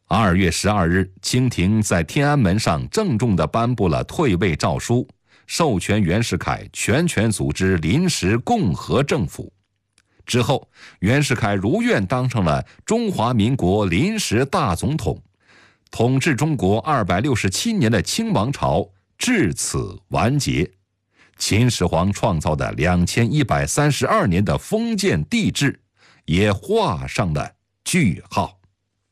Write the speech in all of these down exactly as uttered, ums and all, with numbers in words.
二月十二日，清廷在天安门上郑重地颁布了退位诏书，授权袁世凯全权组织临时共和政府。之后，袁世凯如愿当上了中华民国临时大总统，统治中国二百六十七年的清王朝至此完结。秦始皇创造的两千一百三十二年的封建帝制也画上了句号。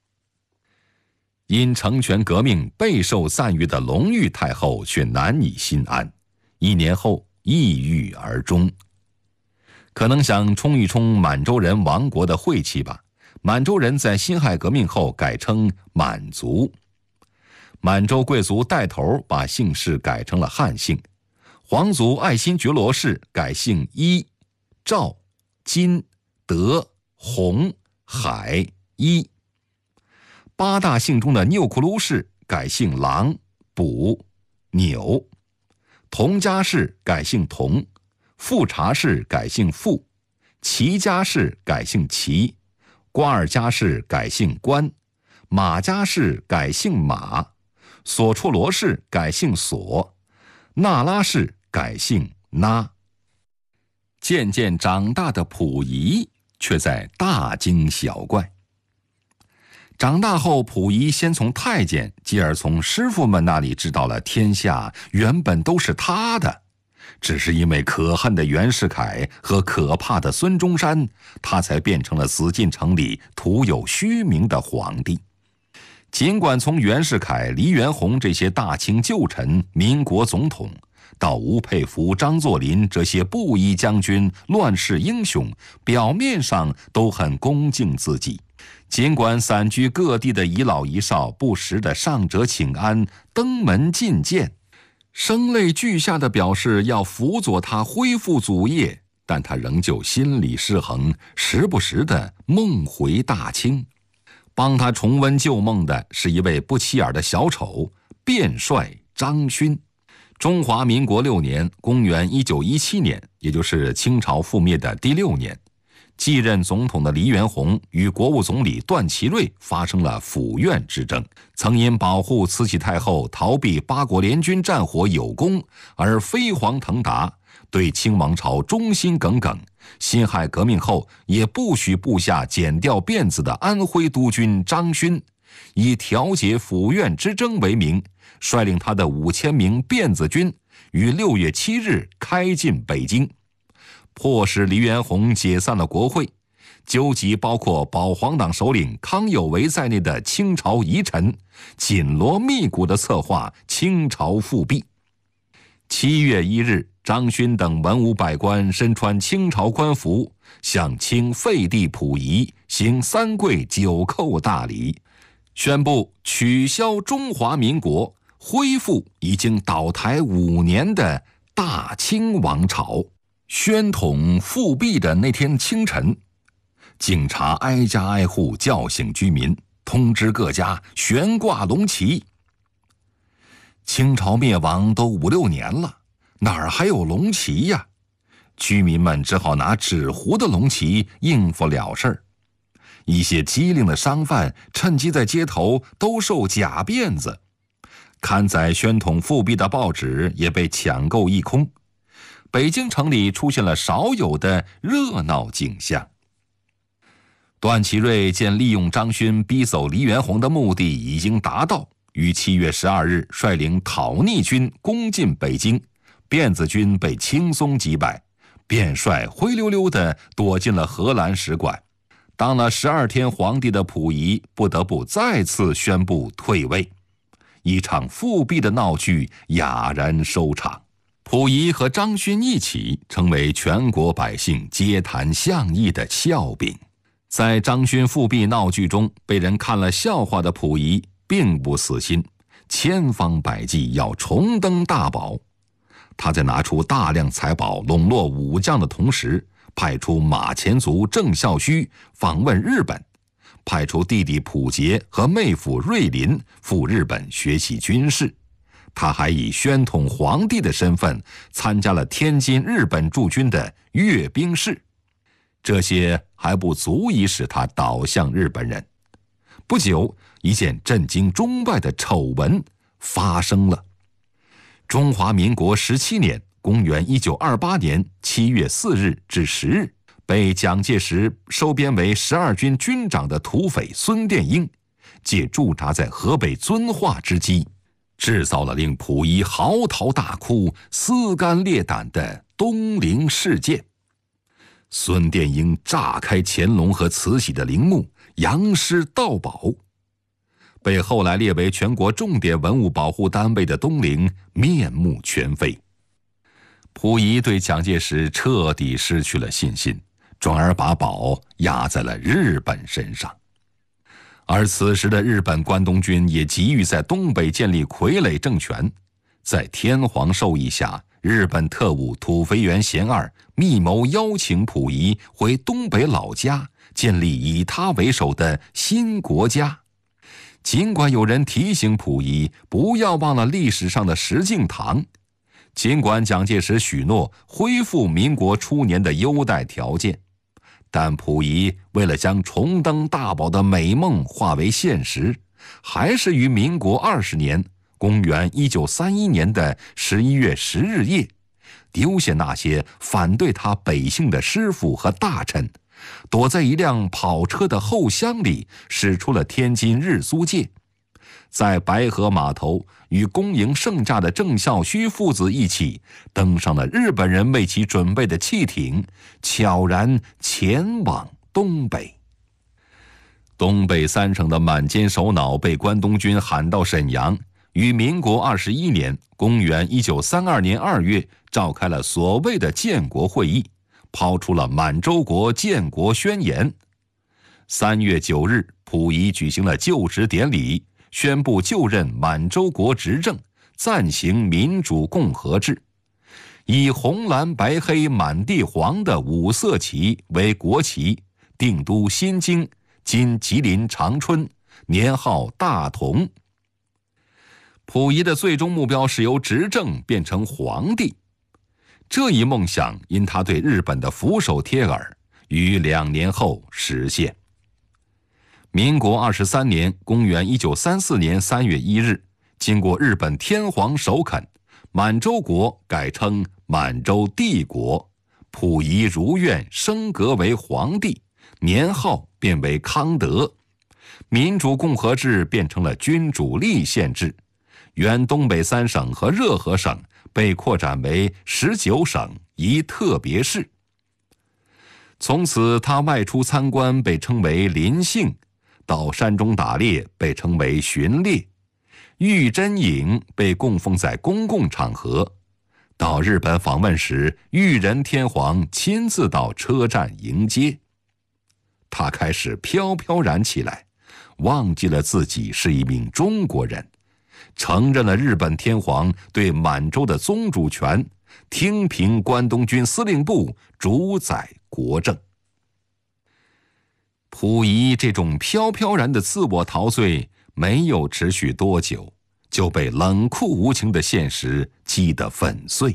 因成全革命备受赞誉的隆裕太后却难以心安，一年后抑郁而终。可能想冲一冲满洲人亡国的晦气吧，满洲人在辛亥革命后改称满族。满洲贵族带头把姓氏改成了汉姓，皇族爱新觉罗氏改姓伊、赵、金、德、洪、海、伊。八大姓中的钮库卢氏改姓郎、卜、钮，佟家氏改姓佟，富察氏改姓富，齐家氏改姓齐，瓜尔佳氏改姓关，马家氏改姓马，索绰罗氏改姓索，那拉氏改姓那。渐渐长大的溥仪却在大惊小怪。长大后，溥仪先从太监，继而从师傅们那里知道了天下原本都是他的，只是因为可恨的袁世凯和可怕的孙中山，他才变成了紫禁城里徒有虚名的皇帝。尽管从袁世凯、黎元洪这些大清旧臣、民国总统，到吴佩孚、张作霖这些布衣将军、乱世英雄，表面上都很恭敬自己，尽管散居各地的遗老遗少不时的上折请安、登门觐见，声泪俱下的表示要辅佐他恢复祖业，但他仍旧心理失衡，时不时的梦回大清。帮他重温旧梦的是一位不起眼的小丑，便帅张勋。中华民国六年，公元一九一七年，也就是清朝覆灭的第六年，继任总统的黎元洪与国务总理段祺瑞发生了府院之争，曾因保护慈禧太后逃避八国联军战火有功而飞黄腾达，对清王朝忠心耿耿。辛亥革命后也不许部下剪掉辫子的安徽督军张勋，以调解府院之争为名，率领他的五千名辫子军于六月七日开进北京，迫使黎元洪解散了国会，纠集包括保皇党首领康有为在内的清朝遗臣，紧锣密鼓地策划清朝复辟。七月一日，张勋等文武百官身穿清朝官服，向清废帝溥仪行三跪九叩大礼，宣布取消中华民国，恢复已经倒台五年的大清王朝。宣统复辟的那天清晨，警察挨家挨户叫醒居民，通知各家悬挂龙旗。清朝灭亡都五六年了，哪儿还有龙旗呀？居民们只好拿纸糊的龙旗应付了事儿。一些机灵的商贩趁机在街头兜售假辫子，刊载宣统复辟的报纸也被抢购一空。北京城里出现了少有的热闹景象。段祺瑞见利用张勋逼走黎元洪的目的已经达到，于七月十二日率领讨逆军攻进北京，辫子军被轻松击败，便帅灰溜溜地躲进了荷兰使馆。当了十二天皇帝的溥仪不得不再次宣布退位，一场复辟的闹剧哑然收场。溥仪和张勋一起成为全国百姓街谈巷议的笑柄。在张勋复辟闹剧中被人看了笑话的溥仪并不死心，千方百计要重登大宝。他在拿出大量财宝笼络武将的同时，派出马前卒郑孝胥访问日本，派出弟弟溥杰和妹夫瑞林赴日本学习军事。他还以宣统皇帝的身份参加了天津日本驻军的阅兵式。这些还不足以使他倒向日本人。 不久，一件震惊中外的丑闻发生了。中华民国十七年（公元一九二八年）七月四日至十日，被蒋介石收编为十二军军长的土匪孙殿英，借驻扎在河北遵化之机，制造了令溥仪嚎啕大哭、撕肝裂胆的东陵事件。孙殿英炸开乾隆和慈禧的陵墓，扬尸盗宝。被后来列为全国重点文物保护单位的东陵面目全非。溥仪对蒋介石彻底失去了信心，转而把宝压在了日本身上。而此时的日本关东军也急于在东北建立傀儡政权，在天皇授意下，日本特务土肥原贤二密谋邀请溥仪回东北老家，建立以他为首的新国家。尽管有人提醒溥仪不要忘了历史上的石敬瑭，尽管蒋介石许诺恢复民国初年的优待条件，但溥仪为了将重登大宝的美梦化为现实，还是于民国二十年（公元一九三一年）的十一月十日夜，丢下那些反对他北幸的师傅和大臣，躲在一辆跑车的后厢里，驶出了天津日租界，在白河码头与恭迎圣驾的郑孝胥父子一起登上了日本人为其准备的汽艇，悄然前往东北。东北三省的满奸首脑被关东军喊到沈阳，于民国二十一年（公元一九三二年二月）召开了所谓的建国会议，抛出了满洲国建国宣言。三月九日，溥仪举行了就职典礼，宣布就任满洲国执政，暂行民主共和制，以红蓝白黑满地黄的五色旗为国旗，定都新京，今吉林长春，年号大同。溥仪的最终目标是由执政变成皇帝，这一梦想因他对日本的俯首帖耳，于两年后实现。民国二十三年（公元一九三四年）三月一日，经过日本天皇首肯，满洲国改称满洲帝国，溥仪如愿升格为皇帝，年号变为康德，民主共和制变成了君主立宪制，原东北三省和热河省被扩展为十九省一特别市。从此他外出参观被称为临幸，到山中打猎被称为巡猎，玉真影被供奉在公共场合，到日本访问时，裕仁天皇亲自到车站迎接。他开始飘飘然起来，忘记了自己是一名中国人，承认了日本天皇对满洲的宗主权，听凭关东军司令部主宰国政。溥仪这种飘飘然的自我陶醉没有持续多久，就被冷酷无情的现实击得粉碎。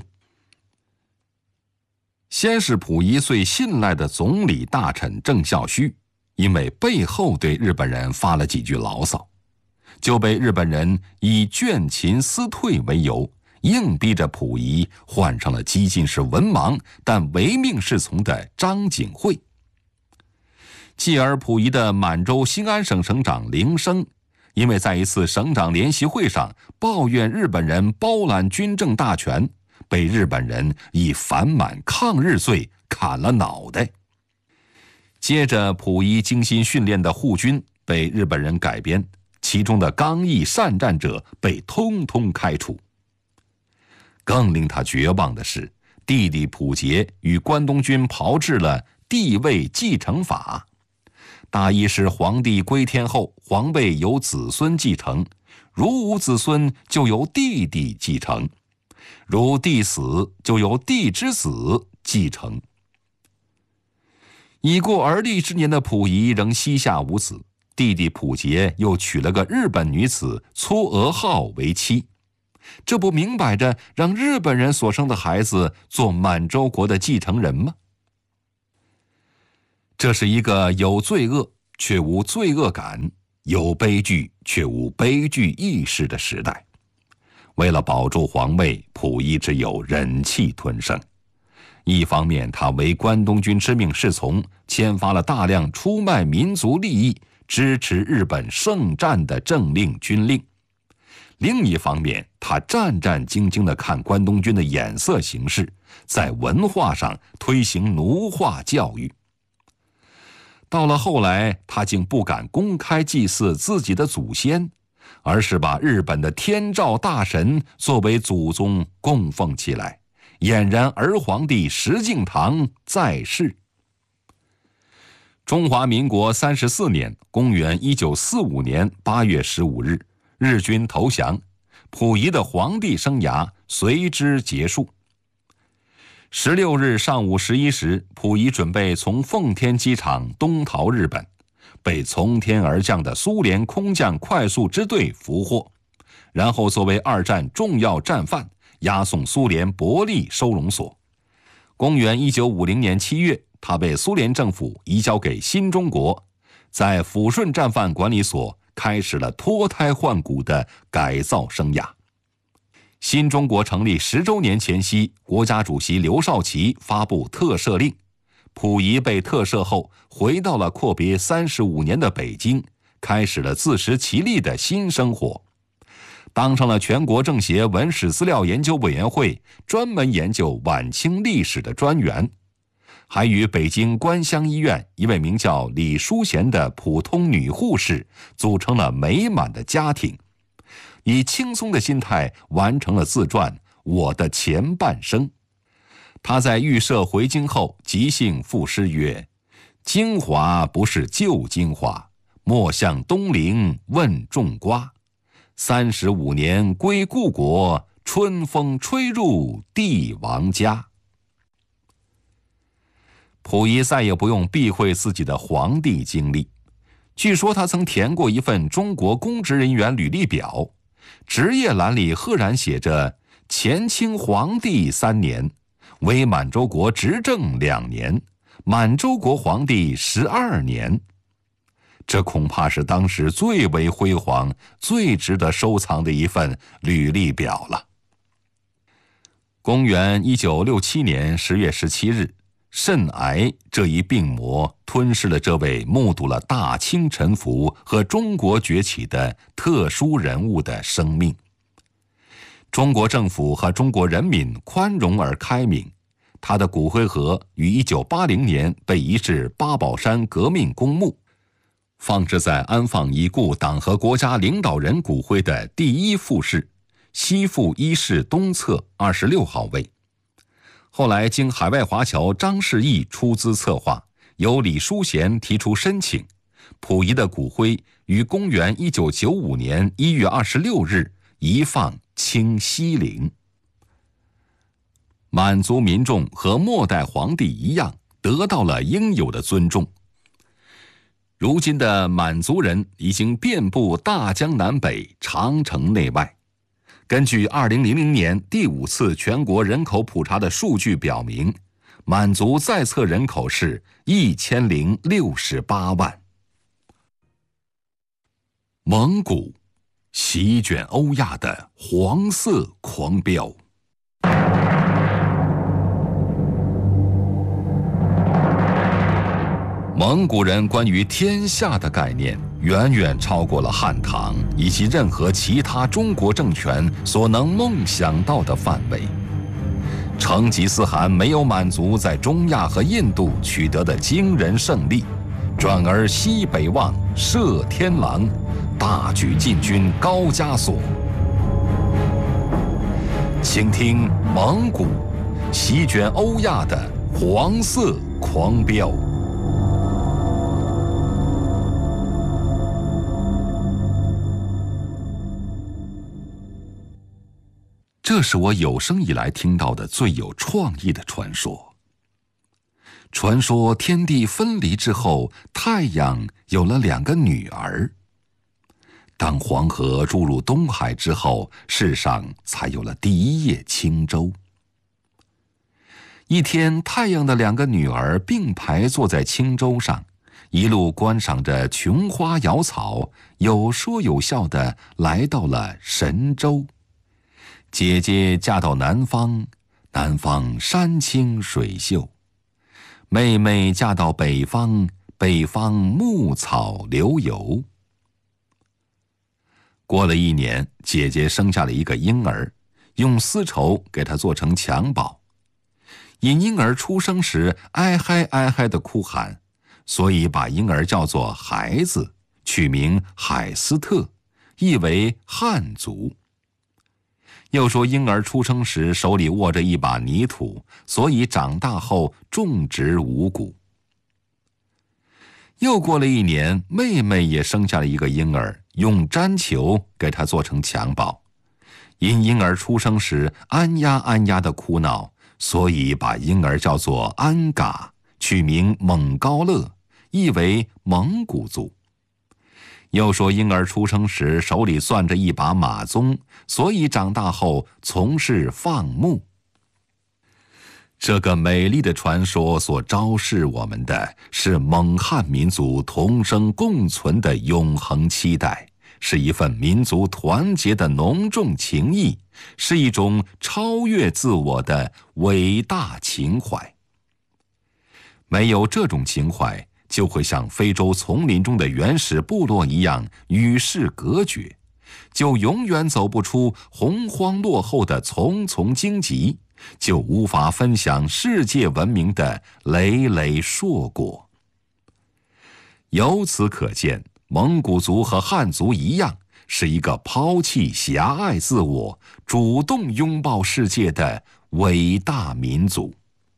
先是溥仪最信赖的总理大臣郑孝胥，因为背后对日本人发了几句牢骚，就被日本人以倦勤思退为由，硬逼着溥仪换上了激进是文盲但唯命是从的张景惠。继而溥仪的满洲兴安省省长林升，因为在一次省长联席会上抱怨日本人包揽军政大权，被日本人以反满抗日罪砍了脑袋。接着溥仪精心训练的护军被日本人改编，其中的刚毅善战者被通通开除。更令他绝望的是，弟弟溥杰与关东军炮制了帝位继承法，大意是皇帝归天后，皇位由子孙继承，如无子孙就由弟弟继承，如弟死就由弟之子继承。已过而立之年的溥仪仍膝下无子，弟弟溥杰又娶了个日本女子嵯峨号为妻，这不明摆着让日本人所生的孩子做满洲国的继承人吗？这是一个有罪恶却无罪恶感， 有悲剧却无悲剧意识的时代。为了保住皇位，溥仪只有忍气吞声。一方面，他为关东军之命是从，签发了大量出卖民族利益、支持日本圣战的政令军令；另一方面，他战战兢兢地看关东军的眼色行事，在文化上推行奴化教育。到了后来，他竟不敢公开祭祀自己的祖先，而是把日本的天照大神作为祖宗供奉起来，俨然儿皇帝石敬瑭在世。中华民国三十四年，公元一九四五年八月十五日，日军投降，溥仪的皇帝生涯随之结束。十六日上午十一时，溥仪准备从奉天机场东逃日本，被从天而降的苏联空降快速支队俘获，然后作为二战重要战犯押送苏联伯利收容所。公元一九五零年七月，他被苏联政府移交给新中国，在抚顺战犯管理所开始了脱胎换骨的改造生涯。新中国成立十周年前夕，国家主席刘少奇发布特赦令，溥仪被特赦后，回到了阔别三十五年的北京，开始了自食其力的新生活，当上了全国政协文史资料研究委员会专门研究晚清历史的专员，还与北京官乡医院一位名叫李淑贤的普通女护士组成了美满的家庭，以轻松的心态完成了自传《我的前半生》。他在预设回京后即兴赋诗曰：京华不是旧京华，莫向东陵问种瓜。三十五年归故国，春风吹入帝王家。溥仪再也不用避讳自己的皇帝经历。据说他曾填过一份中国公职人员履历表，职业栏里赫然写着前清皇帝三年，为满洲国执政两年，满洲国皇帝十二年。这恐怕是当时最为辉煌、最值得收藏的一份履历表了。公元一九六七年十月十七日，肾癌这一病魔吞噬了这位目睹了大清沉浮和中国崛起的特殊人物的生命。中国政府和中国人民宽容而开明，他的骨灰盒于一九八零年被移至八宝山革命公墓，放置在安放已故党和国家领导人骨灰的第一复室，西复一室东侧二十六号位。后来经海外华侨张世义出资策划，由李淑贤提出申请，溥仪的骨灰于公元一九九五年一月二十六日移放清西陵。满族民众和末代皇帝一样，得到了应有的尊重。如今的满族人已经遍布大江南北、长城内外。根据二零零零年第五次全国人口普查的数据表明，满族在册人口是一千零六十八万。蒙古，席卷欧亚的黄色狂飙。蒙古人关于天下的概念远远超过了汉唐以及任何其他中国政权所能梦想到的范围。成吉思汗没有满足在中亚和印度取得的惊人胜利，转而西北望，射天狼，大举进军高加索。请听蒙古席卷欧亚的黄色狂飙。这是我有生以来听到的最有创意的传说。传说天地分离之后，太阳有了两个女儿。当黄河注入东海之后，世上才有了第一叶轻舟。一天，太阳的两个女儿并排坐在轻舟上， 一路观赏着琼花瑶草，有说有笑地来到了神州。姐姐嫁到南方，南方山清水秀；妹妹嫁到北方，北方牧草流油。过了一年，姐姐生下了一个婴儿，用丝绸给他做成襁褓。因婴儿出生时哀嗨哀嗨的哭喊，所以把婴儿叫做孩子，取名海斯特，意为汉族。又说婴儿出生时手里握着一把泥土，所以长大后种植五谷。又过了一年，妹妹也生下了一个婴儿，用毡球给他做成襁褓。因婴儿出生时安呀安呀的哭闹，所以把婴儿叫做安嘎，取名蒙高勒，意为蒙古族。又说婴儿出生时手里攥着一把马鬃，所以长大后从事放牧。这个美丽的传说所昭示我们的是蒙汉民族同生共存的永恒期待，是一份民族团结的浓重情谊，是一种超越自我的伟大情怀。没有这种情怀，就会像非洲丛林中的原始部落一样与世隔绝，就永远走不出洪荒落后的丛丛荆棘，就无法分享世界文明的累累硕果。由此可见，蒙古族和汉族一样，是一个抛弃狭隘自我，主动拥抱世界的伟大民族。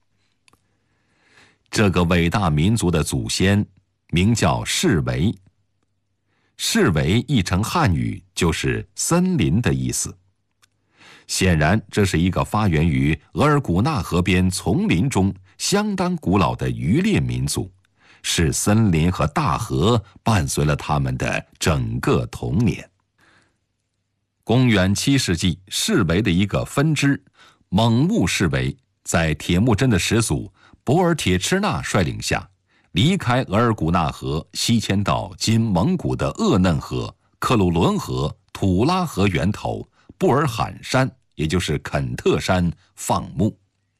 这个伟大民族的祖先名叫世维，世维译成汉语就是森林的意思。显然，这是一个发源于额尔古纳河边丛林中相当古老的渔猎民族，是森林和大河伴随了他们的整个童年。公元七世纪，世维的一个分支蒙兀世维，在铁木真的始祖博尔铁赤纳率领下，离开额尔古纳河，西迁到今蒙古的鄂嫩河、克鲁伦河、土拉河源头布尔罕山，也就是肯特山放牧。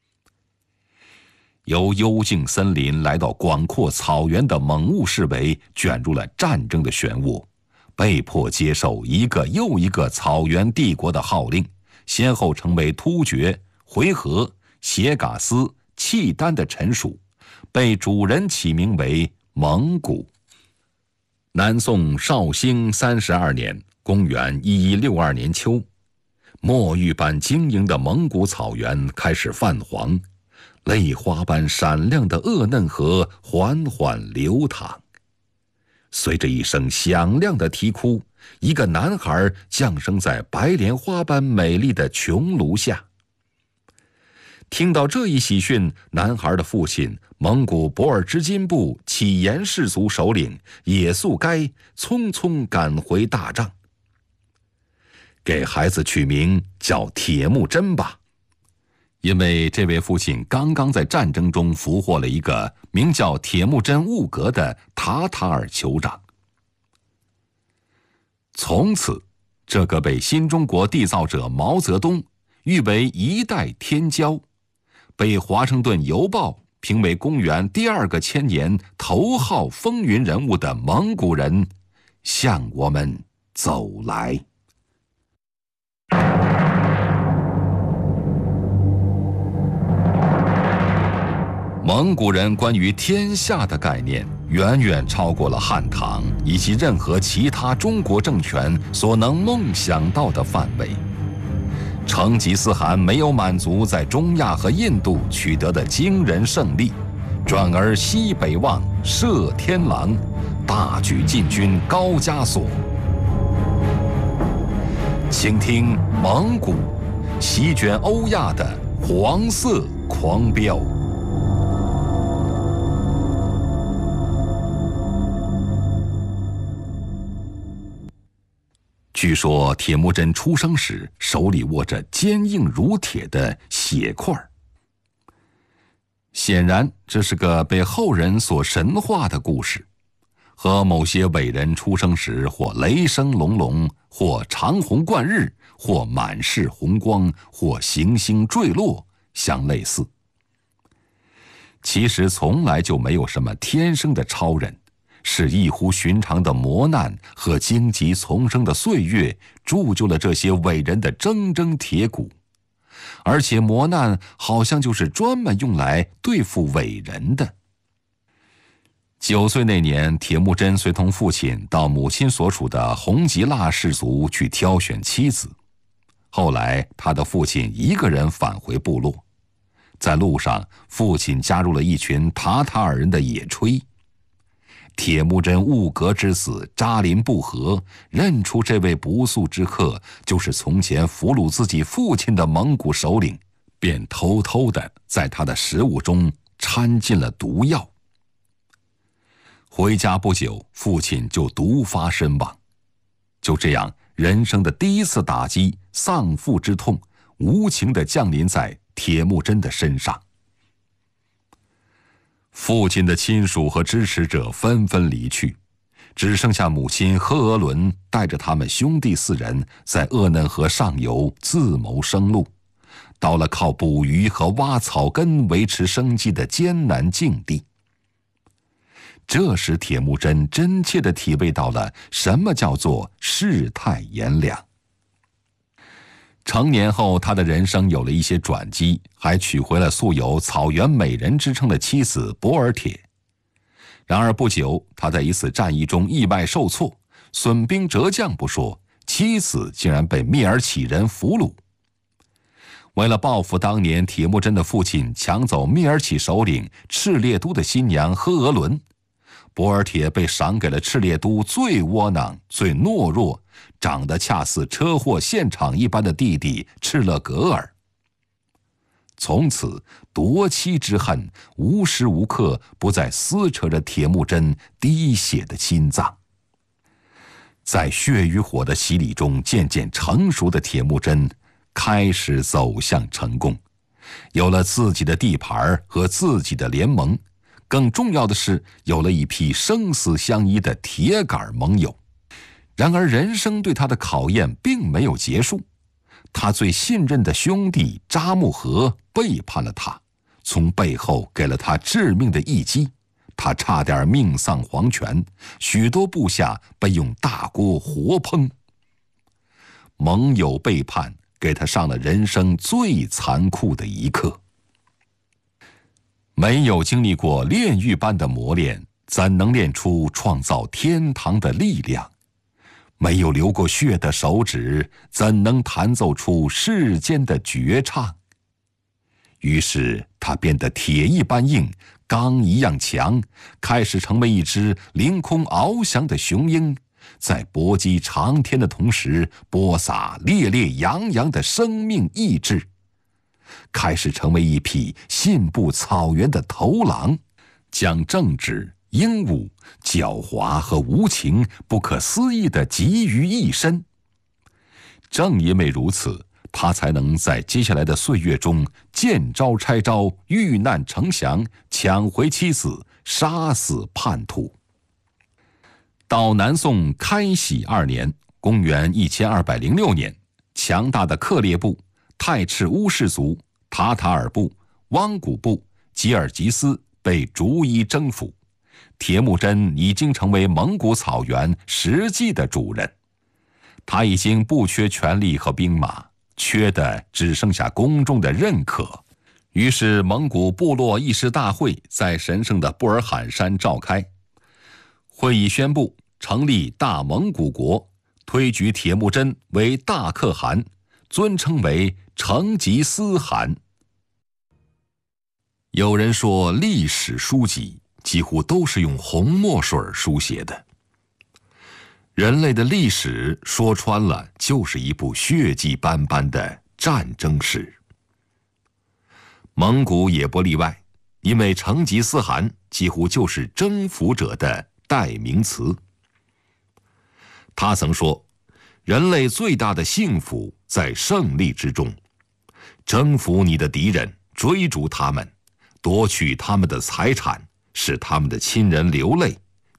由幽静森林来到广阔草原的蒙兀世维卷入了战争的漩涡，被迫接受一个又一个草原帝国的号令，先后成为突厥、回纥、斜噶斯、契丹的臣属，被主人起名为蒙古。南宋绍兴三十二年，公元一一六二年秋，墨玉般晶莹的蒙古草原开始泛黄，泪花般闪亮的鄂嫩河缓缓流淌。随着一声响亮的啼哭，一个男孩降生在白莲花般美丽的穹庐下。听到这一喜讯，男孩的父亲蒙古博尔之金部乞颜氏族首领也速该匆匆赶回大帐，给孩子取名叫铁木真吧，因为这位父亲刚刚在战争中俘获了一个名叫铁木真兀格的塔塔尔酋长。从此，这个被新中国缔造者毛泽东誉为一代天骄，被华盛顿邮报评为公元第二个千年头号风云人物的蒙古人向我们走来。蒙古人关于天下的概念远远超过了汉唐以及任何其他中国政权所能梦想到的范围。成吉思汗没有满足在中亚和印度取得的惊人胜利，转而西北望，射天狼，大举进军高加索。请听蒙古席卷欧亚的黄色狂飙。据说铁木真出生时手里握着坚硬如铁的血块，显然这是个被后人所神化的故事。 和某些伟人出生时或雷声隆隆，或长虹贯日，或满是红光，或行星坠落相类似。其实从来就没有什么天生的超人，是异乎寻常的磨难和荆棘丛生的岁月铸就了这些伟人的铮铮铁骨，而且磨难好像就是专门用来对付伟人的。九岁那年，铁木真随同父亲到母亲所属的红吉腊氏族去挑选妻子。后来，他的父亲一个人返回部落，在路上，父亲加入了一群塔塔尔人的野炊。铁木真兀格之子扎林不和认出这位不速之客就是从前俘虏自己父亲的蒙古首领，便偷偷地在他的食物中掺进了毒药。回家不久，父亲就毒发身亡。就这样，人生的第一次打击，丧父之痛，无情地降临在铁木真的身上。父亲的亲属和支持者纷纷离去，只剩下母亲赫额伦带着他们兄弟四人在鄂嫩河上游自谋生路，到了靠捕鱼和挖草根维持生计的艰难境地。这时，铁木真真切地体味到了什么叫做世态炎凉。成年后，他的人生有了一些转机，还娶回了素有草原美人之称的妻子博尔帖。然而不久，他在一次战役中意外受挫，损兵折将不说，妻子竟然被蔑尔乞人俘虏。为了报复当年铁木真的父亲抢走蔑尔乞首领赤烈都的新娘赫额伦，博尔帖被赏给了赤烈都最窝囊、最懦弱、长得恰似车祸现场一般的弟弟赤勒格尔。从此，夺妻之恨无时无刻不在撕扯着铁木真滴血的心脏。在血与火的洗礼中渐渐成熟的铁木真，开始走向成功，有了自己的地盘和自己的联盟。更重要的是，有了一批生死相依的铁杆盟友。然而，人生对他的考验并没有结束。他最信任的兄弟扎木合背叛了他，从背后给了他致命的一击，他差点命丧黄泉，许多部下被用大锅活烹。盟友背叛给他上了人生最残酷的一课。没有经历过炼狱般的磨练，怎能练出创造天堂的力量？没有流过血的手指，怎能弹奏出世间的绝唱？于是他变得铁一般硬，钢一样强，开始成为一只凌空翱翔的雄鹰，在搏击长天的同时，播撒烈烈洋洋的生命意志。开始成为一匹信步草原的头狼，将正直、英武、狡猾和无情不可思议地集于一身。正因为如此，他才能在接下来的岁月中见招拆招，遇难成降，抢回妻子，杀死叛徒。到南宋开禧二年，公元一千二百零六年，强大的克烈部、泰赤乌氏族、塔塔尔部、汪古部、吉尔吉斯被逐一征服，铁木真已经成为蒙古草原实际的主人。他已经不缺权力和兵马，缺的只剩下公众的认可。于是，蒙古部落议事大会在神圣的布尔罕山召开。会议宣布成立大蒙古国，推举铁木真为大可汗，尊称为成吉思汗。有人说，历史书籍几乎都是用红墨水书写的。人类的历史说穿了，就是一部血迹斑斑的战争史。蒙古也不例外，因为成吉思汗几乎就是征服者的代名词。他曾说，人类最大的幸福在胜利之中，征服你的敌人，追逐他们，夺取他们的财产，使他们的亲人流泪，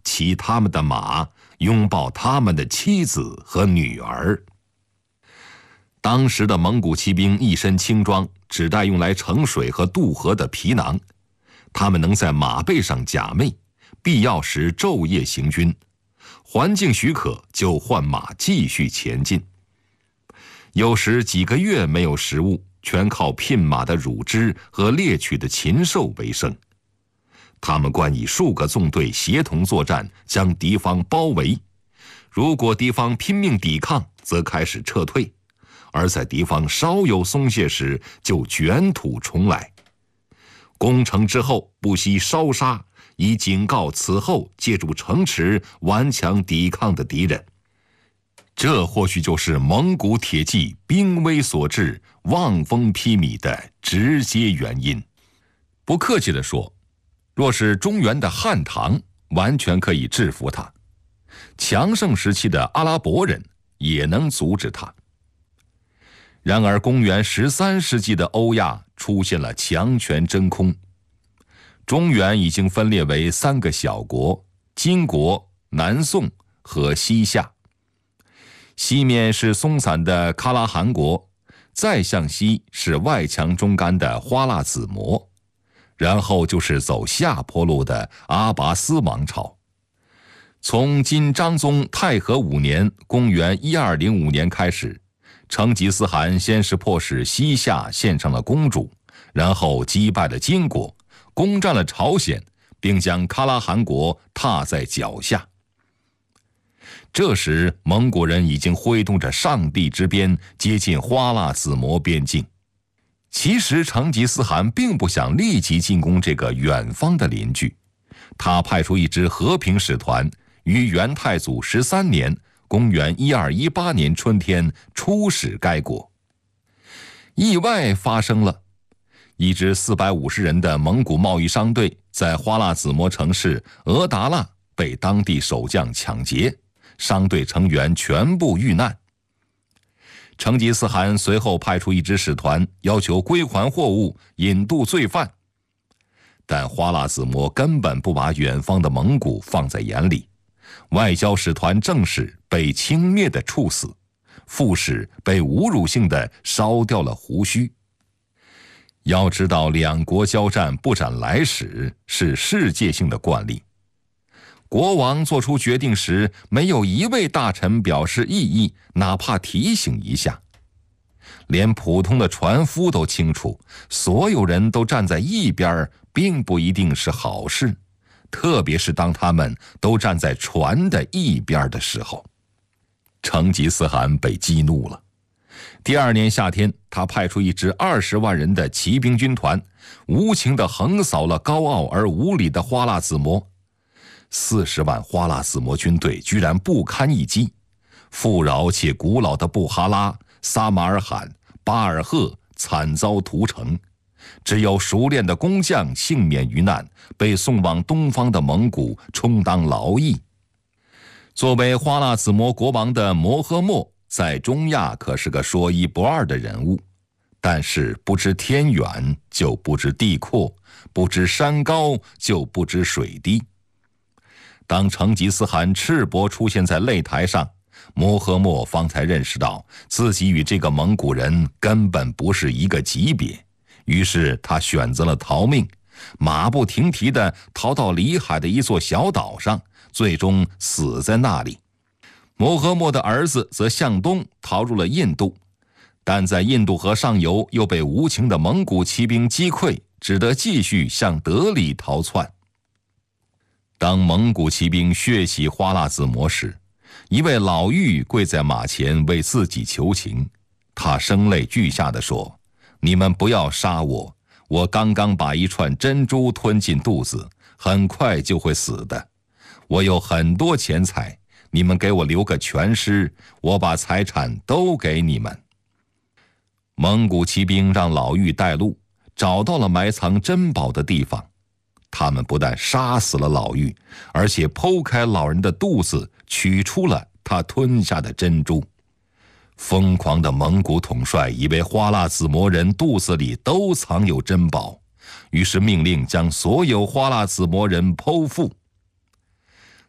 骑他们的马，拥抱他们的妻子和女儿。当时的蒙古骑兵一身轻装，只带用来盛水和渡河的皮囊，他们能在马背上假寐，必要时昼夜行军，环境许可就换马继续前进。有时几个月没有食物，全靠聘马的乳汁和猎取的禽兽为生。他们惯以数个纵队协同作战，将敌方包围。如果敌方拼命抵抗，则开始撤退；而在敌方稍有松懈时，就卷土重来。攻城之后，不惜烧杀，以警告此后借助城池顽强抵抗的敌人。这或许就是蒙古铁骑兵危所至、望风披靡的直接原因。不客气地说，若是中原的汉唐，完全可以制服他；强盛时期的阿拉伯人也能阻止他。然而，公元十三世纪的欧亚出现了强权真空，中原已经分裂为三个小国：金国、南宋和西夏。西面是松散的喀拉汗国，再向西是外强中干的花剌子模，然后就是走下坡路的阿拔斯王朝。从金章宗太和五年（公元一二零五年）开始，成吉思汗先是迫使西夏献上了公主，然后击败了金国，攻占了朝鲜，并将喀拉汗国踏在脚下。这时，蒙古人已经挥动着上帝之鞭，接近花剌子模边境。其实，成吉思汗并不想立即进攻这个远方的邻居，他派出一支和平使团，于元太祖十三年（公元一二一八年）春天出使该国。意外发生了，一支四百五十人的蒙古贸易商队在花剌子模城市额达腊被当地守将抢劫，商队成员全部遇难。成吉思汗随后派出一支使团，要求归还货物，引渡罪犯。但花剌子模根本不把远方的蒙古放在眼里，外交使团正使被轻蔑地处死，副使被侮辱性地烧掉了胡须。要知道，两国交战不斩来使是世界性的惯例。国王做出决定时，没有一位大臣表示异议，哪怕提醒一下。连普通的船夫都清楚，所有人都站在一边，并不一定是好事，特别是当他们都站在船的一边的时候。成吉思汗被激怒了。第二年夏天，他派出一支二十万人的骑兵军团，无情地横扫了高傲而无礼的花剌子模。四十万花剌子模军队居然不堪一击，富饶且古老的布哈拉、撒马尔罕、巴尔赫惨遭屠城，只有熟练的工匠幸免于难，被送往东方的蒙古充当劳役。作为花剌子模国王的摩诃末，在中亚可是个说一不二的人物，但是不知天远就不知地阔，不知山高就不知水低。当成吉思汗赤膊出现在擂台上，摩诃末方才认识到自己与这个蒙古人根本不是一个级别，于是他选择了逃命，马不停蹄地逃到里海的一座小岛上，最终死在那里。摩诃末的儿子则向东逃入了印度，但在印度河上游又被无情的蒙古骑兵击溃，只得继续向德里逃窜。当蒙古骑兵血洗花剌子模时，一位老妪跪在马前为自己求情，他声泪俱下地说：“你们不要杀我，我刚刚把一串珍珠吞进肚子，很快就会死的。我有很多钱财，你们给我留个全尸，我把财产都给你们。”蒙古骑兵让老妪带路，找到了埋藏珍宝的地方。他们不但杀死了老妪，而且剖开老人的肚子，取出了他吞下的珍珠。疯狂的蒙古统帅以为花剌子模人肚子里都藏有珍宝，于是命令将所有花剌子模人剖腹。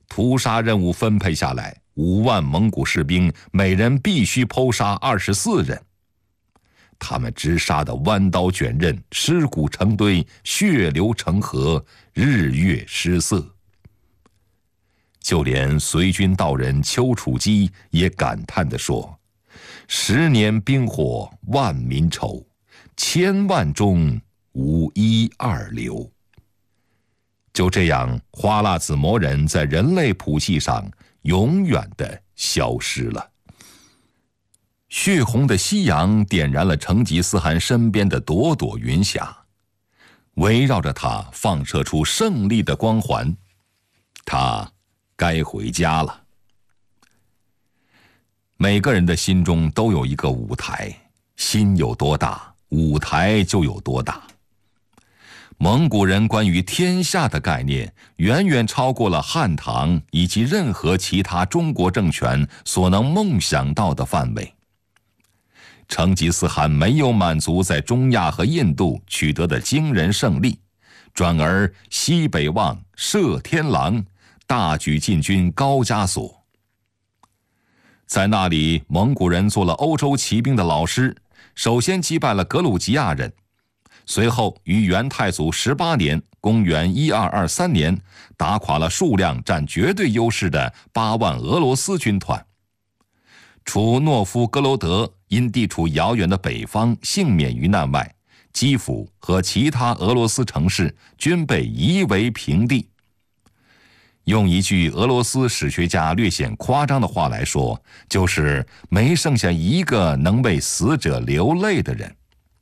屠杀任务分配下来，五万蒙古士兵每人必须剖杀二十四人。他们直杀得弯刀卷刃，尸骨成堆，血流成河，日月失色。就连随军道人丘处机也感叹地说：“十年兵祸，万民愁，千万中无一二流。”就这样，花剌子模人在人类谱系上永远地消失了。血红的夕阳点燃了成吉思汗身边的朵朵云霞，围绕着他放射出胜利的光环。他该回家了。每个人的心中都有一个舞台，心有多大，舞台就有多大。蒙古人关于天下的概念远远超过了汉唐以及任何其他中国政权所能梦想到的范围。成吉思汗没有满足在中亚和印度取得的惊人胜利，转而西北望，射天狼，大举进军高加索。在那里，蒙古人做了欧洲骑兵的老师，首先击败了格鲁吉亚人，随后于元太祖十八年（公元一二二三年）打垮了数量占绝对优势的八万俄罗斯军团。除诺夫哥罗德因地处遥远的北方幸免于难外，基辅和其他俄罗斯城市均被夷为平地。用一句俄罗斯史学家略显夸张的话来说，就是没剩下一个能为死者流泪的人。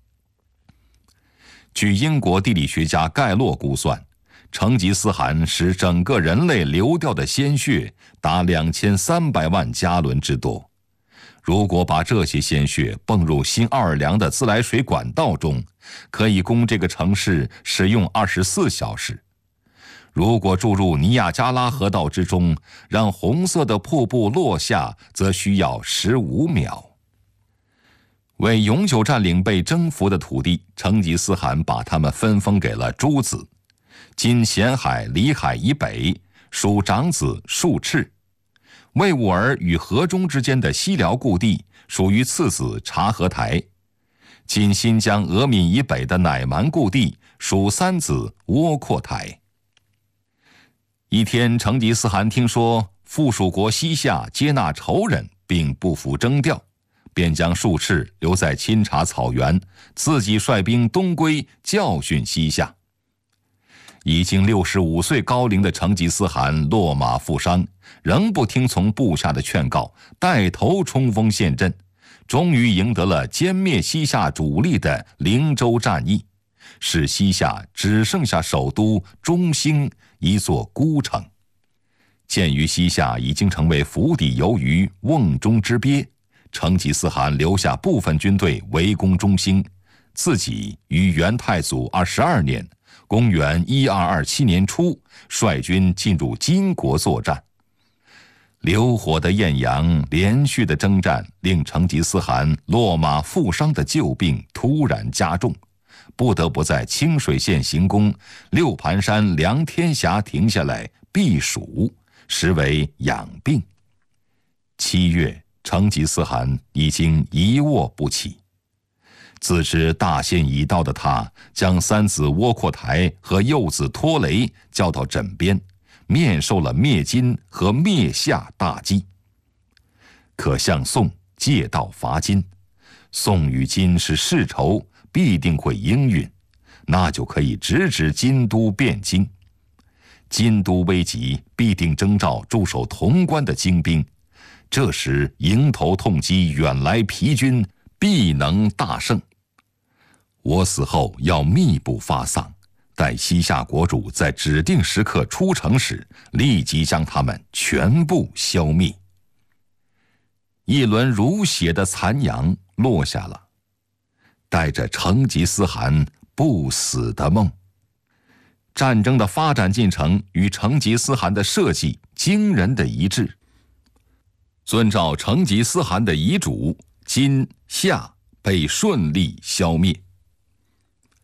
据英国地理学家盖洛估算，成吉思汗使整个人类流掉的鲜血达两千三百万加仑之多。如果把这些鲜血泵入新奥尔良的自来水管道中，可以供这个城市使用二十四小时。如果注入尼亚加拉河道之中，让红色的瀑布落下，则需要十五秒。为永久占领被征服的土地，成吉思汗把他们分封给了诸子。今咸海、里海以北属长子术赤，魏兀儿与河中之间的西辽故地属于次子察合台，今新疆俄敏以北的乃蛮故地属三子窝阔台。一天，成吉思汗听说附属国西夏接纳仇人并不服征调，便将术赤留在钦察草原，自己率兵东归教训西夏。已经六十五岁高龄的成吉思汗落马负伤，仍不听从部下的劝告，带头冲锋陷阵，终于赢得了歼灭西夏主力的灵州战役，使西夏只剩下首都中兴一座孤城。鉴于西夏已经成为釜底游鱼、瓮中之鳖，成吉思汗留下部分军队围攻中兴，自己于元太祖二十二年（公元一二二七年初）率军进入金国作战。流火的艳阳，连续的征战，令成吉思汗落马负伤的旧病突然加重，不得不在清水县行宫、六盘山梁天峡停下来避暑，实为养病。七月，成吉思汗已经一卧不起。自知大限已到的他，将三子窝阔台和幼子拖雷叫到枕边，面授了灭金和灭夏大计。可向宋借道伐金，宋与金是世仇，必定会应允，那就可以直指金都汴京。金都危急，必定征召驻守潼关的精兵，这时迎头痛击远来疲军，必能大胜。我死后要密不发丧，待西夏国主在指定时刻出城时，立即将他们全部消灭。一轮如血的残阳落下了，带着成吉思汗不死的梦。战争的发展进程与成吉思汗的设计惊人的一致。遵照成吉思汗的遗嘱，金、夏被顺利消灭。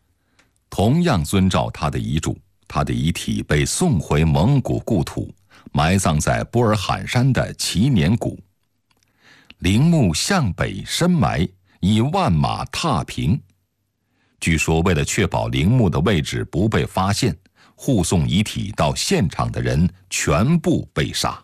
同样遵照他的遗嘱，他的遗体被送回蒙古故土， 埋葬在波尔罕山的祈年谷。陵墓向北深埋，以万马踏平。据说为了确保陵墓的位置不被发现，护送遗体到现场的人全部被杀。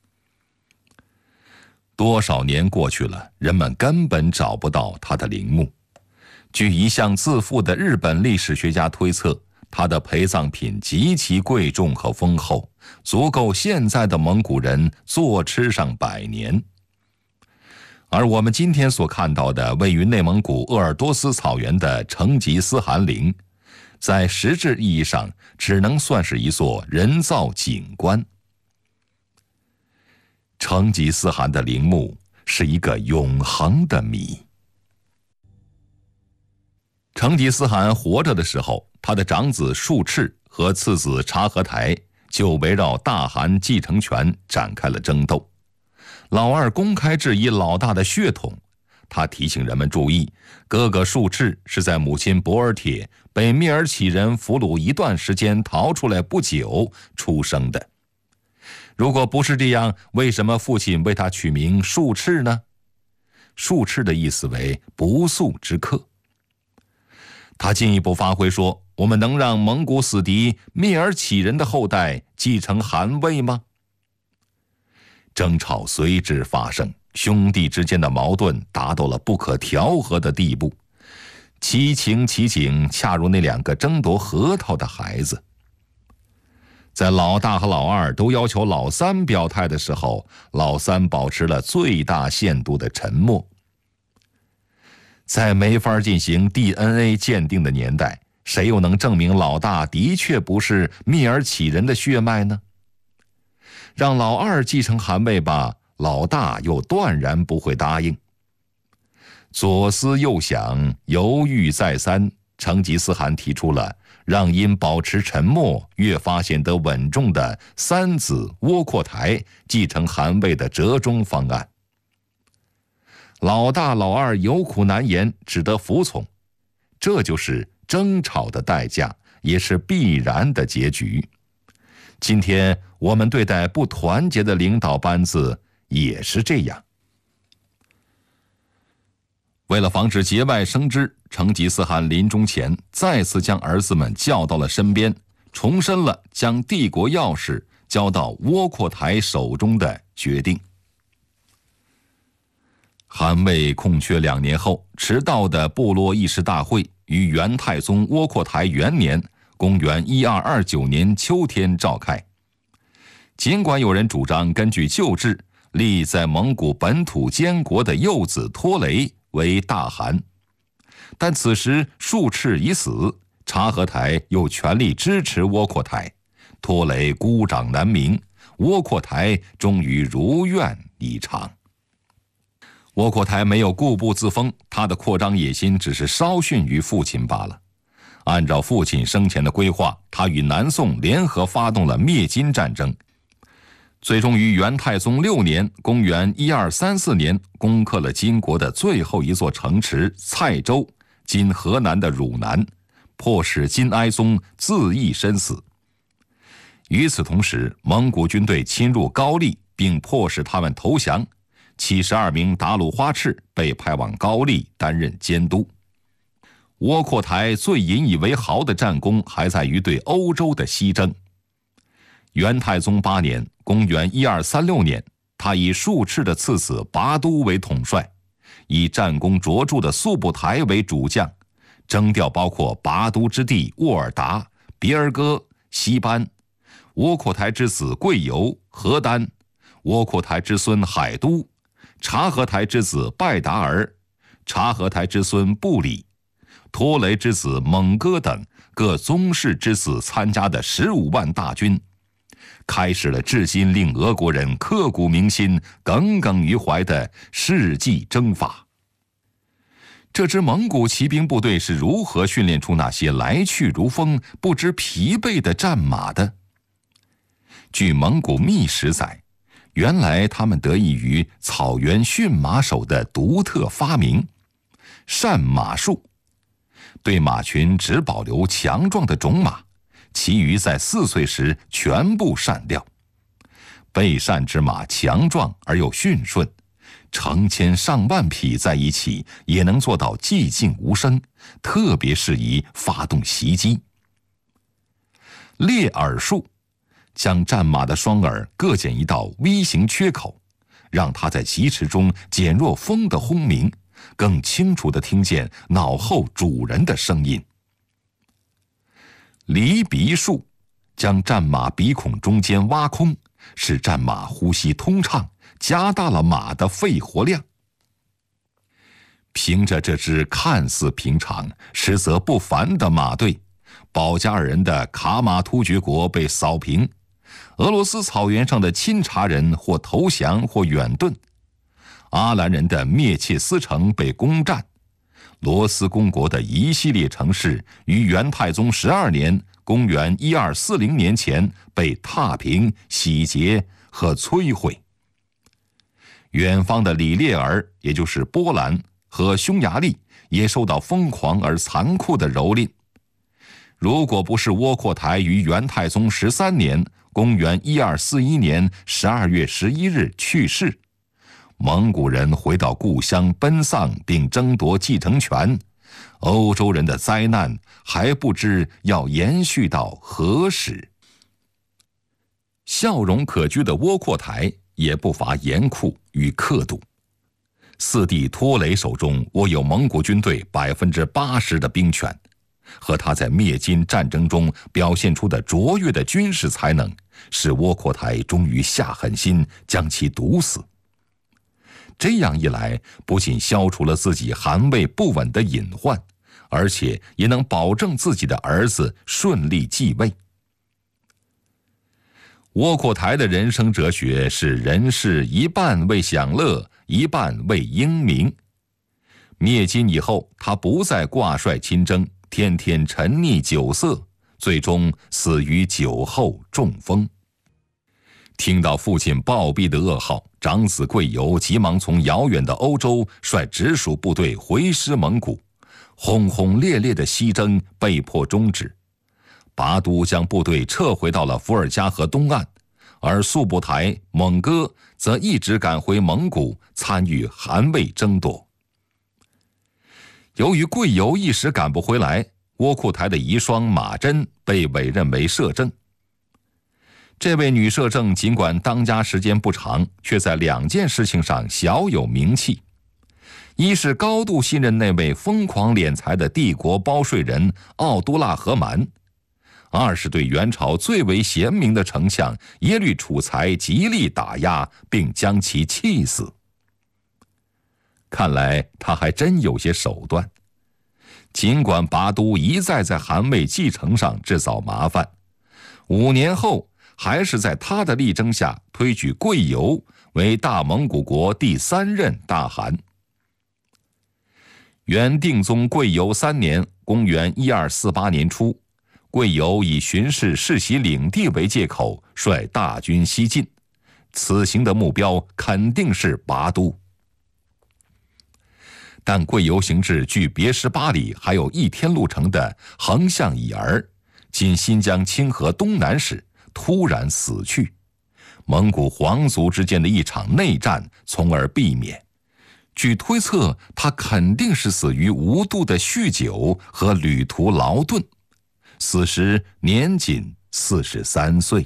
多少年过去了，人们根本找不到他的陵墓。据一向自负的日本历史学家推测，他的陪葬品极其贵重和丰厚，足够现在的蒙古人坐吃上百年。而我们今天所看到的位于内蒙古鄂尔多斯草原的成吉思汗陵，在实质意义上只能算是一座人造景观。成吉思汗的陵墓是一个永恒的谜。成吉思汗活着的时候，他的长子术赤和次子察合台就围绕大汗继承权展开了争斗。老二公开质疑老大的血统，他提醒人们注意，哥哥术赤是在母亲博尔帖被蔑尔乞人俘虏一段时间逃出来不久出生的。如果不是这样，为什么父亲为他取名术赤呢？术赤的意思为不速之客。他进一步发挥说，我们能让蒙古死敌蔑尔乞人的后代继承汗位吗？争吵随之发生，兄弟之间的矛盾达到了不可调和的地步。其情其景，恰如那两个争夺核桃的孩子。在老大和老二都要求老三表态的时候，老三保持了最大限度的沉默。在没法进行 D N A 鉴定的年代，谁又能证明老大的确不是蔑尔乞人的血脉呢？让老二继承汗位吧，老大又断然不会答应。左思右想，犹豫再三，成吉思汗提出了让因保持沉默越发显得稳重的三子窝阔台继承汗位的折中方案。老大老二有苦难言，只得服从，这就是争吵的代价，也是必然的结局。今天我们对待不团结的领导班子也是这样。为了防止节外生枝，成吉思汗临终前再次将儿子们叫到了身边，重申了将帝国钥匙交到窝阔台手中的决定。汗位空缺两年后，迟到的部落议事大会于元太宗窝阔台元年公元一二二九年秋天召开。尽管有人主张根据旧制立在蒙古本土监国的幼子托雷为大汗，但此时术赤已死，察合台又全力支持窝阔台，托雷孤掌难鸣，窝阔台终于如愿以偿。窝阔台没有固步自封，他的扩张野心只是稍逊于父亲罢了。按照父亲生前的规划，他与南宋联合发动了灭金战争，最终于元太宗六年公元一二三四年攻克了金国的最后一座城池蔡州，今河南的汝南，迫使金哀宗自缢身死。与此同时，蒙古军队侵入高丽，并迫使他们投降，七十二名达鲁花赤被派往高丽担任监督。窝阔台最引以为豪的战功还在于对欧洲的西征。元太宗八年公元一二三六年，他以术赤的次子拔都为统帅，以战功卓著的速不台为主将，征调包括拔都之弟沃尔达、别尔哥、西班、窝阔台之子贵由、何丹、窝阔台之孙海都、察合台之子拜达尔、察合台之孙布里、托雷之子蒙哥等各宗室之子参加的十五万大军，开始了至今令俄国人刻骨铭心、耿耿于怀的世纪征法。这支蒙古骑兵部队是如何训练出那些来去如风、不知疲惫的战马的？据蒙古秘史载，原来他们得益于草原驯马手的独特发明——善马术。对马群只保留强壮的种马，其余在四岁时全部善掉。 备善之马强壮而又驯顺，成千上万匹在一起也能做到寂静无声，特别适宜发动袭击。裂耳术，将战马的双耳各剪一道 V 型缺口，让它在疾驰中减弱风的轰鸣，更清楚地听见脑后主人的声音。离鼻术，将战马鼻孔中间挖空，使战马呼吸通畅，加大了马的肺活量。凭着这支看似平常实则不凡的马队，保加尔人的卡马突厥国被扫平，俄罗斯草原上的钦察人或投降或远遁，阿兰人的灭切斯城被攻占，罗斯公国的一系列城市于元太宗十二年公元一二四零年前被踏平、洗劫和摧毁。远方的里列尔，也就是波兰和匈牙利，也受到疯狂而残酷的蹂躏。如果不是窝阔台于元太宗十三年公元一二四一年十二月十一日去世，蒙古人回到故乡奔丧并争夺继承权，欧洲人的灾难还不知要延续到何时。笑容可掬的窝阔台也不乏严酷与刻度。四弟托雷手中握有蒙古军队百分之八十的兵权，和他在灭金战争中表现出的卓越的军事才能，使窝阔台终于下狠心将其毒死。这样一来，不仅消除了自己汗位不稳的隐患，而且也能保证自己的儿子顺利继位。窝阔台的人生哲学是人世一半为享乐，一半为英名。灭金以后，他不再挂帅亲征，天天沉溺酒色，最终死于酒后中风。听到父亲暴毙的噩耗，长子贵由急忙从遥远的欧洲率直属部队回师蒙古，轰轰烈烈的西征被迫终止。拔都将部队撤回到了伏尔加河东岸，而速不台、蒙哥则一直赶回蒙古参与汗位争夺。由于贵由一时赶不回来，窝阔台的遗孀马珍被委任为摄政。这位女摄政尽管当家时间不长，却在两件事情上小有名气。一是高度信任那位疯狂敛财的帝国包税人奥都腊和蛮，二是对元朝最为贤明的丞相耶律楚材极力打压，并将其气死。看来他还真有些手段。尽管拔都一再在汗位继承上制造麻烦，五年后还是在他的力争下推举贵由为大蒙古国第三任大汗。元定宗贵由三年公元一二四八年初，贵由以巡视世袭领地为借口，率大军西进，此行的目标肯定是拔都。但贵由行至距别什巴里还有一天路程的横向以儿，今新疆清河东南时，突然死去，蒙古皇族之间的一场内战从而避免。据推测，他肯定是死于无度的酗酒和旅途劳顿，死时年仅四十三岁。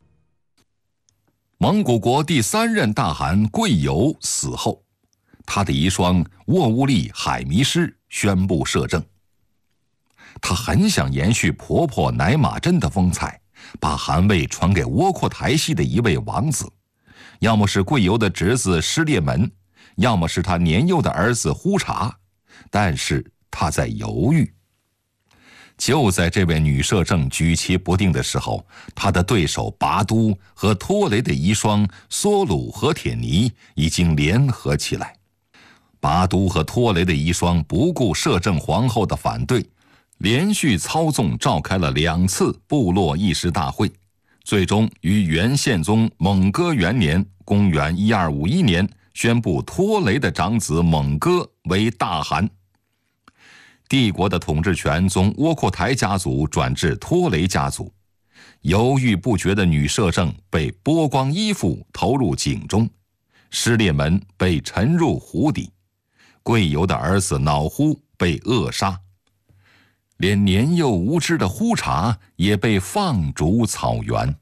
蒙古国第三任大汗贵由死后，他的遗孀沃乌利海迷师宣布摄政。他很想延续婆婆乃玛珍的风采，把汗位传给窝阔台系的一位王子，要么是贵由的侄子失烈门，要么是他年幼的儿子呼查，但是他在犹豫。就在这位女摄政举棋不定的时候，他的对手拔都和托雷的遗孀梭鲁和铁尼已经联合起来。拔都和托雷的遗孀不顾摄政皇后的反对，连续操纵召开了两次部落议事大会，最终于元宪宗蒙哥元年公元一二五一年宣布托雷的长子蒙哥为大汗。帝国的统治权从窝阔台家族转至托雷家族， 犹豫不决的女摄政被剥光衣服投入井中，失列门被沉入湖底，贵由的儿子脑忽被扼杀，连年幼无知的呼查也被放逐草原。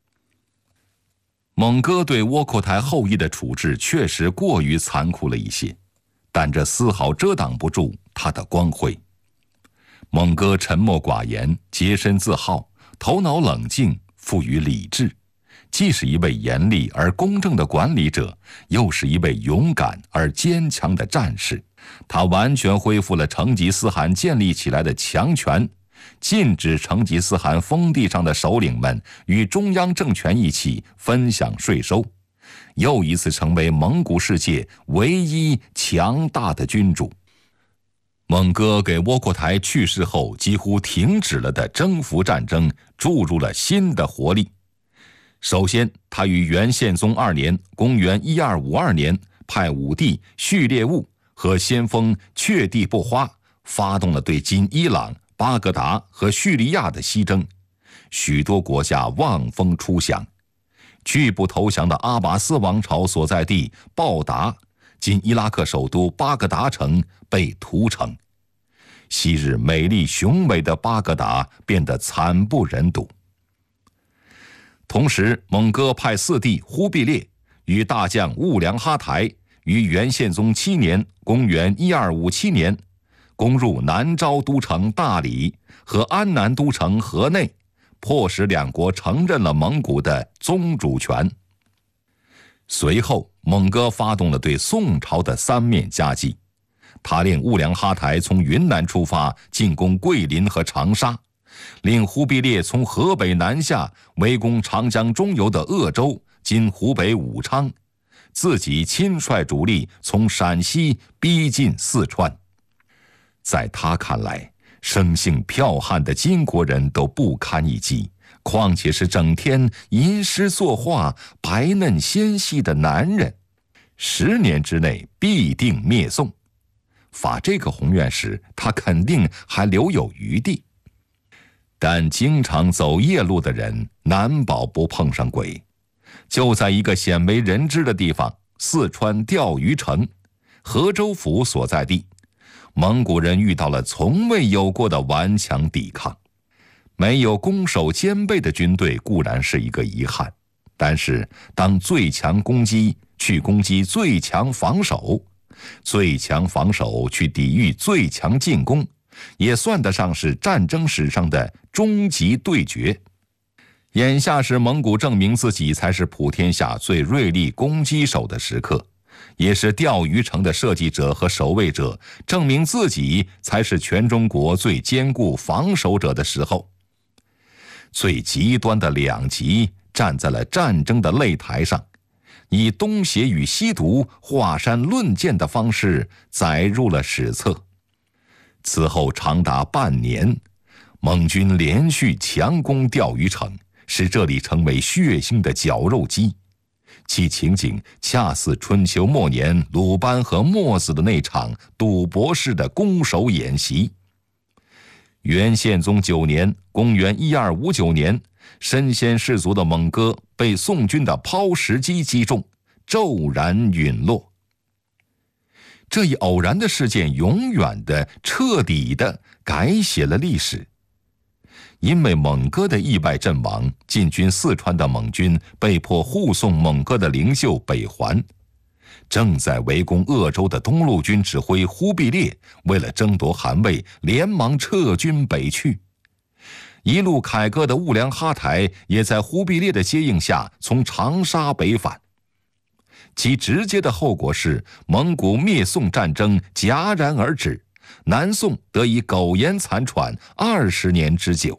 蒙哥对窝阔台后裔的处置确实过于残酷了一些，但这丝毫遮挡不住他的光辉。蒙哥沉默寡言，洁身自好，头脑冷静，富于理智，既是一位严厉而公正的管理者，又是一位勇敢而坚强的战士。他完全恢复了成吉思汗建立起来的强权，禁止成吉思汗封地上的首领们与中央政权一起分享税收，又一次成为蒙古世界唯一强大的君主。蒙哥给窝阔台去世后几乎停止了的征服战争注入了新的活力。首先，他于元宪宗二年（公元一二五二年）派武帝序列兀和先锋却地不花发动了对今伊朗、巴格达和叙利亚的西征，许多国家望风出降。拒不投降的阿拔斯王朝所在地鲍达（今伊拉克首都巴格达城）被屠城，昔日美丽雄伟的巴格达变得惨不忍睹。同时，蒙哥派四弟忽必烈与大将兀良哈台于元宪宗七年（公元一二五七年）攻入南诏都城大理和安南都城河内，迫使两国承认了蒙古的宗主权。随后，蒙哥发动了对宋朝的三面夹击，他令兀良哈台从云南出发进攻桂林和长沙，令忽必烈从河北南下围攻长江中游的鄂州（今湖北武昌），自己亲率主力从陕西逼近四川。在他看来，生性剽悍的金国人都不堪一击，况且是整天吟诗作画、白嫩纤细的男人，十年之内必定灭宋。发这个宏愿时，他肯定还留有余地。但经常走夜路的人难保不碰上鬼。就在一个鲜为人知的地方，四川钓鱼城，河州府所在地，蒙古人遇到了从未有过的顽强抵抗。没有攻守兼备的军队固然是一个遗憾，但是当最强攻击去攻击最强防守，最强防守去抵御最强进攻，也算得上是战争史上的终极对决。眼下是蒙古证明自己才是普天下最锐利攻击手的时刻，也是钓鱼城的设计者和守卫者证明自己才是全中国最坚固防守者的时候。最极端的两极站在了战争的擂台上，以东邪与西毒华山论剑的方式载入了史册。此后长达半年，蒙军连续强攻钓鱼城，使这里成为血腥的绞肉机，其情景恰似春秋末年鲁班和墨子的那场赌博式的攻守演习。元宪宗九年（公元一二五九年），身先士卒的蒙哥被宋军的抛石机击中，骤然陨落。这一偶然的事件永远的、彻底的改写了历史。因为蒙哥的意外阵亡，进军四川的蒙军被迫护送蒙哥的灵柩北还。正在围攻鄂州的东路军指挥忽必烈为了争夺汗位，连忙撤军北去。一路凯歌的兀良哈台也在忽必烈的接应下从长沙北返。其直接的后果是蒙古灭宋战争戛然而止，南宋得以苟延残喘二十年之久。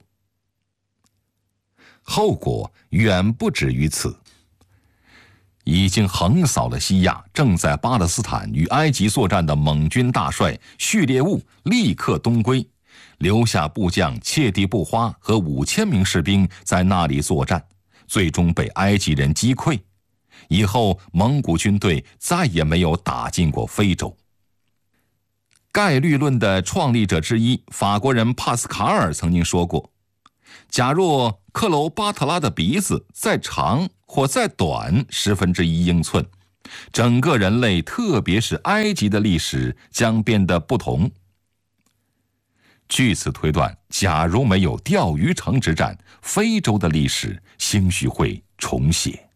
后果远不止于此。已经横扫了西亚，正在巴勒斯坦与埃及作战的蒙军大帅序列兀立刻东归，留下部将切地不花和五千名士兵在那里作战，最终被埃及人击溃。以后蒙古军队再也没有打进过非洲。概率论的创立者之一法国人帕斯卡尔曾经说过，假若克罗巴特拉的鼻子再长或再短十分之一英寸，整个人类，特别是埃及的历史将变得不同。据此推断，假如没有钓鱼城之战，非洲的历史兴许会重写。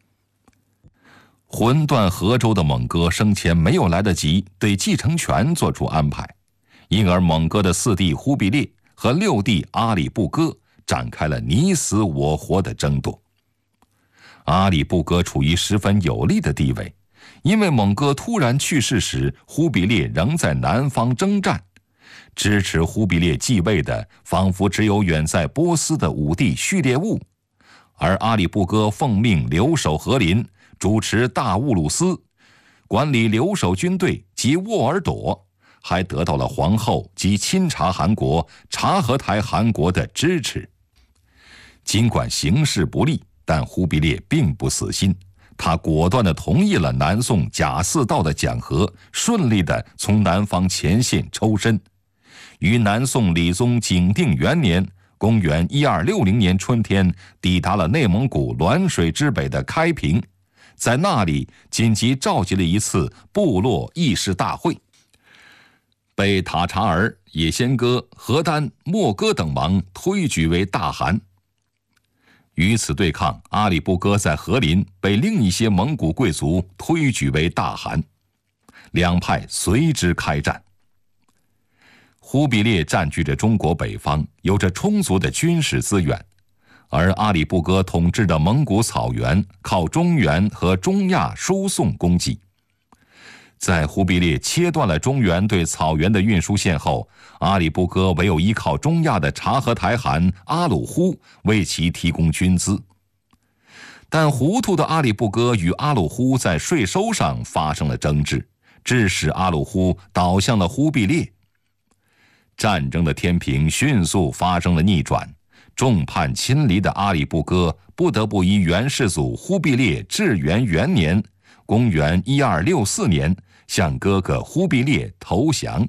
魂断河州的蒙哥生前没有来得及对继承权做出安排，因而蒙哥的四弟忽必烈和六弟阿里不哥展开了你死我活的争夺。阿里不哥处于十分有利的地位，因为蒙哥突然去世时，忽必烈仍在南方征战，支持忽必烈继位的仿佛只有远在波斯的五弟序列兀，而阿里不哥奉命留守和林，主持大兀鲁司，管理留守军队及沃尔朵，还得到了皇后及亲察汗国察合台汗国的支持。尽管形势不利，但忽必烈并不死心，他果断地同意了南宋贾似道的讲和，顺利地从南方前线抽身，于南宋理宗景定元年公元一二六零年春天抵达了内蒙古滦水之北的开平，在那里紧急召集了一次部落议事大会，被塔察尔、也先哥、何丹、莫哥等王推举为大汗。与此对抗，阿里不哥在和林被另一些蒙古贵族推举为大汗，两派随之开战。忽必烈占据着中国北方，有着充足的军事资源，而阿里不哥统治的蒙古草原靠中原和中亚输送供给。在忽必烈切断了中原对草原的运输线后，阿里不哥唯有依靠中亚的察合台汗阿鲁忽为其提供军资。但糊涂的阿里不哥与阿鲁忽在税收上发生了争执，致使阿鲁忽倒向了忽必烈。战争的天平迅速发生了逆转，众叛亲离的阿里不哥不得不依元世祖忽必烈至元元年公元一二六四年向哥哥忽必烈投降。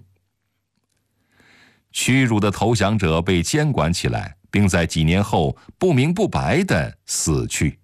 屈辱的投降者被监管起来，并在几年后不明不白地死去。